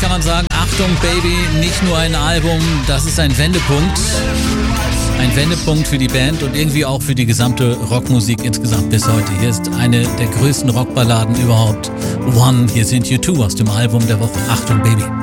kann man sagen, Achtung Baby, nicht nur ein Album, das ist ein Wendepunkt. Ein Wendepunkt für die Band und irgendwie auch für die gesamte Rockmusik insgesamt bis heute. Hier ist eine der größten Rockballaden überhaupt. One, hier sind U2 aus dem Album der Woche. Achtung Baby.